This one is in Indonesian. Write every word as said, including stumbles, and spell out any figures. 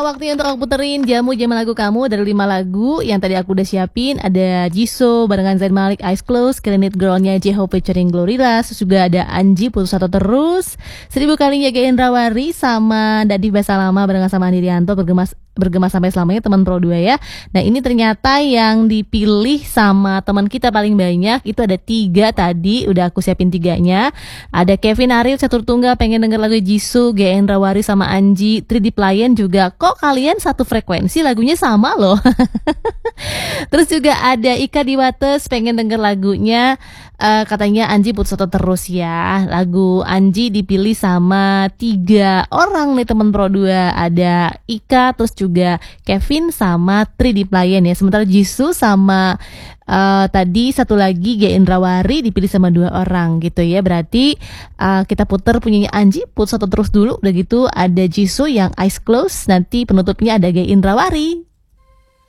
waktunya untuk aku puterin jamu jaman lagu kamu dari lima lagu yang tadi aku udah siapin. Ada Jisoo barengan Zayn Malik, Eyes Closed, Killing It Girl-nya J-Hope featuring Glorilla. Terus juga ada Anji, Putus Atau Terus, Seribu Kali Jagain Rawari, sama Dadi Bahasa Lama barengan sama Andirianto, bergema bergema sampai selamanya, teman Pro dua ya. Nah ini ternyata yang dipilih sama teman kita paling banyak itu ada tiga tadi, udah aku siapin tiganya. Ada Kevin Ariel Catur Tunggal pengen denger lagu Jisoo, G N Rawari sama Anji. tiga D Playen juga, kok kalian satu frekuensi lagunya sama loh. Terus juga ada Ika Diwates pengen denger lagunya uh, katanya Anji Putus Atau Terus ya. Lagu Anji dipilih sama tiga orang nih teman Pro dua. Ada Ika, terus juga Kevin sama tiga D Playen ya. Sementara Jisoo sama uh, tadi satu lagi G N Rawari dipilih sama dua orang gitu ya. Berarti uh, kita puter punyanya Anji Putus Atau Terus dulu. Udah gitu ada Jisoo yang Eyes Closed, nanti penutupnya ada G N Rawari.